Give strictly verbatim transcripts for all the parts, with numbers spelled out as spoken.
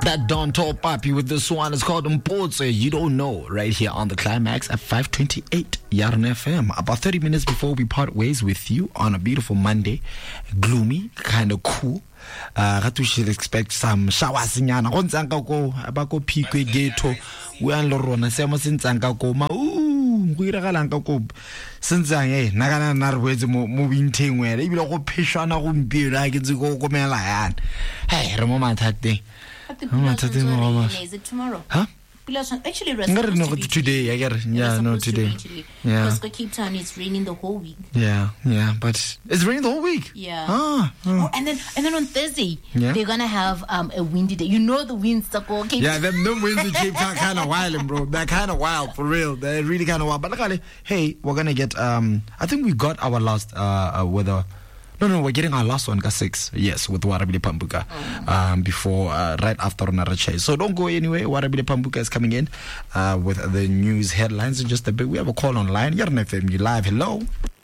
That Don Top Papi with this one is called Mpotse. You don't know, right here on the Climax at five twenty-eight Yarn F M. About thirty minutes before we part ways with you on a beautiful Monday, gloomy, kind of cool. Uh, we should expect some showers in Yana. On Zankako, Abako Pique Gato, we are Lorona, Samuel Zankako, Ma, ooh, we are Galanko. Since I ain't Nagana Narwez moving team where they will go Pishana won't be like it's a go Gomela. Hey, a moment that day. Is it tomorrow? Huh? Actually, no, today. I get yeah, no today. Yeah. Because Cape Town it's raining the whole week. Yeah, yeah, but it's raining the whole week. Yeah. Ah. Oh. Oh, and then and then on Thursday yeah. they're gonna have um a windy day. You know the winds are going. Yeah, them them winds in Cape Town kind of wild, bro. They're kind of wild for real. They're really kind of wild. But look, hey, we're gonna get um. I think we got our last uh, uh weather. No, no, we're getting our last one, six. Yes, with Warabile Pambuka. Um, before, uh, right after Narache. So don't go anywhere. Warabile Pambuka is coming in uh, with the news headlines in just a bit. We have a call online. You're on F M, you live. Hello.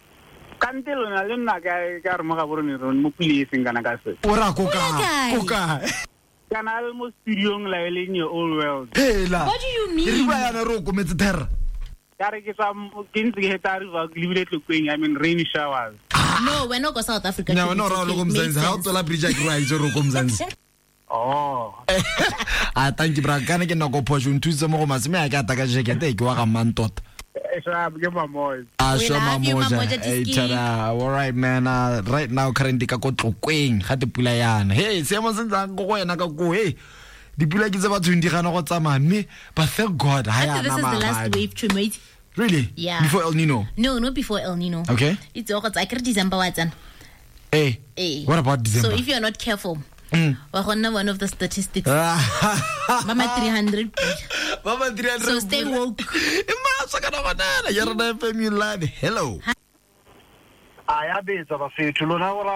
Ora Koka. Koka. Almost young like in your old world. Hey, la. What do you mean? I mean, rainy showers. No, we're not going to South Africa. No, we're not going to How to la bridge right to Oh. Ah, thank you, bro. Can I get no go push into some more? I got a shake and take a man tot. Ah, show my moja. All right, man. Uh, right now, currently, I got to Queen. Had to pull a Hey, Samuel, go and I go. Hey. The Pula is about to indicate what I'm me, but thank God, I This is the last wave to mate. Really? Yeah. Before El Nino? No, not before El Nino. Okay. It's all like December. Hey. Hey. What about December? So if you're not careful, mm. we're one of the statistics. Mama three hundred. Mama three hundred. So stay woke. Hello. I have been of a few to learn our.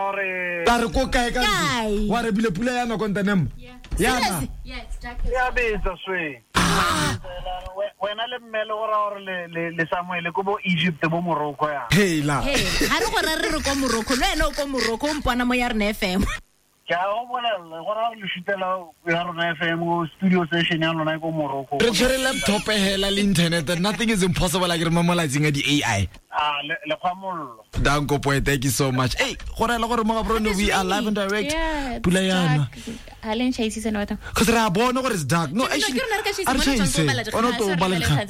What a bill player no containem. Yeah. Yeah, it's dark. Yeah, it's a sway. When I let Melo or Le Samuel Kubo Egypt, the Morocco. Hey, la. Hey, I don't want to go Morocco. No, go Morocco, Panama F M. Yeah, well, what are you tell we are on F M studio session and I go Morocco. Your laptop, hell, internet, nothing is impossible like normalizing the A I. Ah, Le Famol. Danko Poe, thank you so much. Hey, what I love about we are live and direct. Yeah, Pulayana. Helen chases and what? Because I born over is dark. No, actually, I'm chasing. Oh, no, to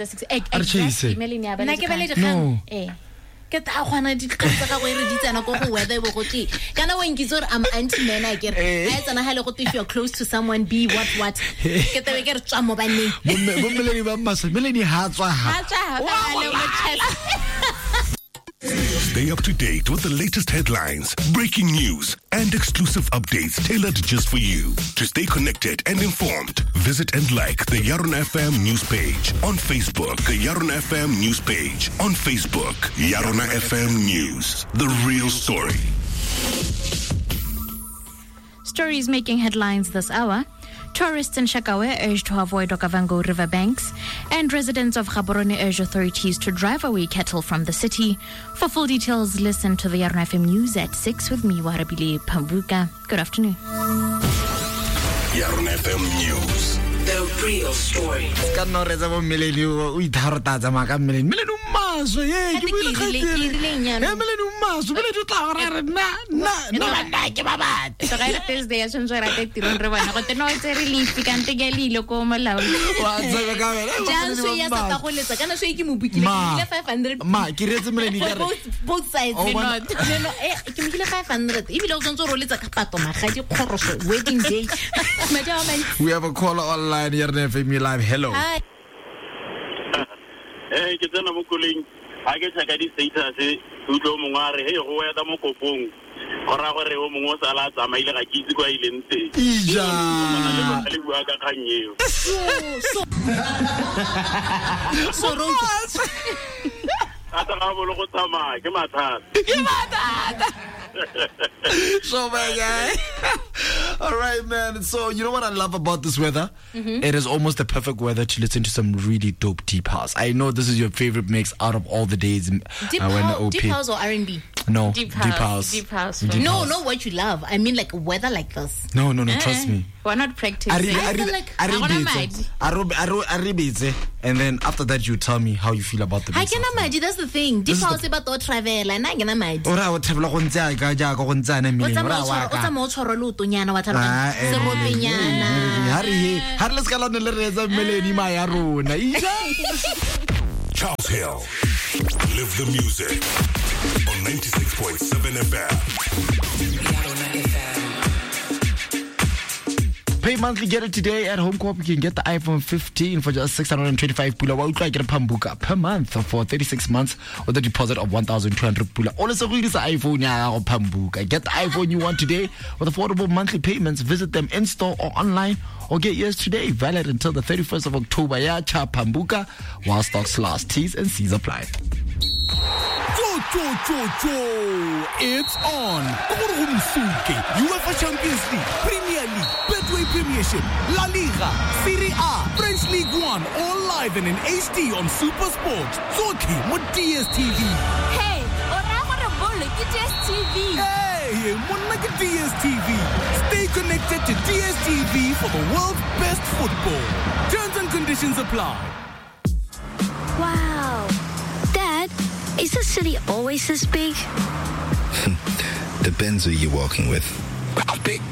Balaka. No. Get out one of the kind of weather will go to. Can I wink is I'm anti man? I get as an hello if you're close to someone, be what what. Get the get some of me. Melanie has Stay up to date with the latest headlines, breaking news, and exclusive updates tailored just for you. To stay connected and informed, visit and like the Yarn F M news page on Facebook. The Yarn F M news page on Facebook. Yarn F M News, the real story. Stories making headlines this hour. Tourists in Shakawe urged to avoid Okavango river banks, and residents of Gaborone urge authorities to drive away cattle from the city. For full details, listen to the Yarn F M News at six with me, Warabile Pambuka. Good afternoon. Yarn F M News, the real story. Cannot reserve millennium with Hartaza Macamilin. Millennium Mass, yeah, you will get Millennium Mass, will you tower? No, no, no, So right Thursday, as soon as I get to Ravana, but no, it's a relief. You can't take a little coma loud. What's Ma, both both sides. Oh, not. No, no, eh, can kill five hundred. If you don't roll it, a pato, wedding day. We have a caller online here, F M Live. Hello. Hi. Hey, get on a cooling. I guess I got this data. Say, who go Mungare, hey, who are the Mokopong? Or our Romos Alata, my like Kiziko Island. Ija. So, I don't have a lot of time. Come on, So, my guy. All right, man. So, you know what I love about this weather? Mm-hmm. It is almost the perfect weather to listen to some really dope deep house. I know this is your favorite mix out of all the days. Deep, uh, when house, deep house or R and B? No, Deep deep house. house. Deep house. Deep No, house. not what you love. I mean, like weather like this. No, no, no. Eh, Trust me. We're not practicing. I, re- I I, feel re- like- I, I wanna re- mad. I, ro- I, ro- I re- and then after that you tell me how you feel about the I mix. can imagine. That's the thing. Deep This is house the- about to travel, and I can imagine. Ora o thabela go ntse ka ja go ntse na What's mmele a ora mo wa tshwaro? What's a ka mo tshwaro le utonyana wa Ah, tlhaloganya? eh, Seropenyana. ha re he ha re le ska lana le re etsa mmeledi ma ya rona Charles Hill. Live the music on ninety-six point seven F M. Pay monthly, get it today at Home Corp. You can get the iPhone fifteen for just six hundred twenty-five pula. Well, try get a pambuka per month for thirty-six months with a deposit of one thousand two hundred pula. All is a really iPhone ya or pambuka. Get the iPhone you want today with affordable monthly payments. Visit them in store or online or get yours today. Valid until the thirty-first of October. Ya cha pambuka while stocks last. T's and C's apply. Cho, cho, cho, cho. It's on. Umsuke, UEFA Champions League, Premier League, Betway Premiership, La Liga, Serie A, French League One, all live and in H D on Super Sport. Zoki, mo D S T V. Hey, ora gore bolo ke D S T V. Hey, monna ke D S T V. Stay connected to D S T V for the world's best football. Terms and conditions apply. Wow. Dad, is the city always this big? Depends who you're walking with.